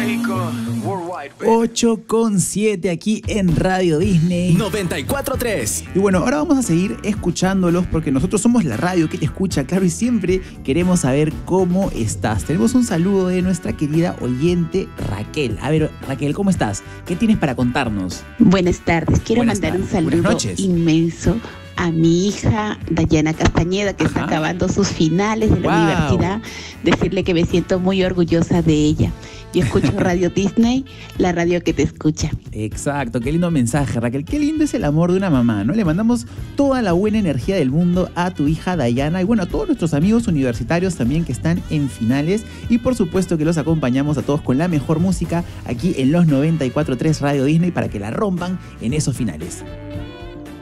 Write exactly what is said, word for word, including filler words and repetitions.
México, worldwide, baby. ocho con siete aquí en Radio Disney noventa y cuatro punto tres. Y bueno, ahora vamos a seguir escuchándolos porque nosotros somos la radio que te escucha, claro, y siempre queremos saber cómo estás. Tenemos un saludo de nuestra querida oyente Raquel. A ver, Raquel, ¿cómo estás? ¿Qué tienes para contarnos? Buenas tardes. Quiero Buenas mandar tardes. un Buenas saludo noches. inmenso a mi hija Dayana Castañeda, que está Ajá. acabando sus finales de la Wow. universidad. Decirle que me siento muy orgullosa de ella. Yo escucho Radio Disney, la radio que te escucha. Exacto, qué lindo mensaje, Raquel. Qué lindo es el amor de una mamá, ¿no? Le mandamos toda la buena energía del mundo a tu hija Dayana y bueno, a todos nuestros amigos universitarios también que están en finales y por supuesto que los acompañamos a todos con la mejor música aquí en los noventa y cuatro punto tres Radio Disney para que la rompan en esos finales.